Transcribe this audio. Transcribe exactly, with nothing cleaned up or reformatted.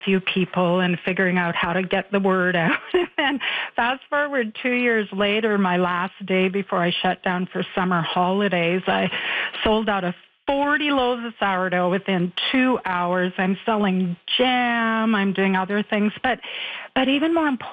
few people and figuring out how to get the word out. And fast forward two years later, my last day before I shut down for summer holidays, I sold out of forty loaves of sourdough within two hours. I'm selling jam. I'm doing other things. But, but even more important,